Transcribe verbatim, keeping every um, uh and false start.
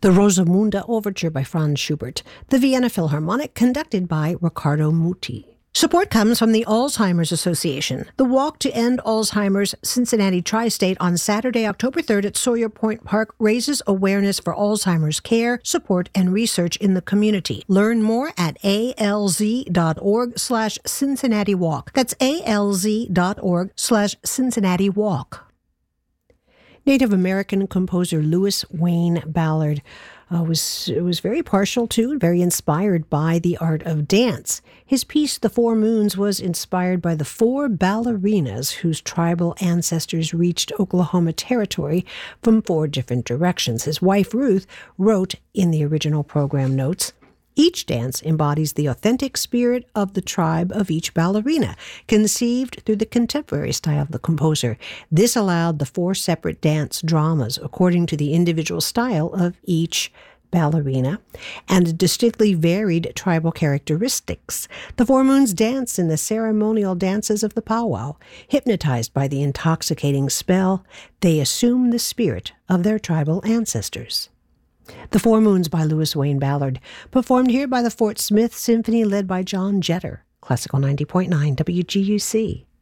The Rosamunde Overture by Franz Schubert, the Vienna Philharmonic conducted by Riccardo Muti. Support comes from the Alzheimer's Association. The Walk to End Alzheimer's Cincinnati Tri-State on Saturday, October third at Sawyer Point Park raises awareness for Alzheimer's care, support, and research in the community. Learn more at alz.org slash Cincinnati Walk. That's alz.org slash Cincinnati Walk. Native American composer Lewis Wayne Ballard uh, was was very partial to and very inspired by the art of dance. His piece, The Four Moons, was inspired by the four ballerinas whose tribal ancestors reached Oklahoma Territory from four different directions. His wife, Ruth, wrote in the original program notes, "Each dance embodies the authentic spirit of the tribe of each ballerina, conceived through the contemporary style of the composer. This allowed the four separate dance dramas according to the individual style of each ballerina and distinctly varied tribal characteristics. The Four Moons dance in the ceremonial dances of the powwow. Hypnotized by the intoxicating spell, they assume the spirit of their tribal ancestors." The Four Moons by Lewis Wayne Ballard, performed here by the Fort Smith Symphony led by John Jetter. Classical ninety point nine W G U C.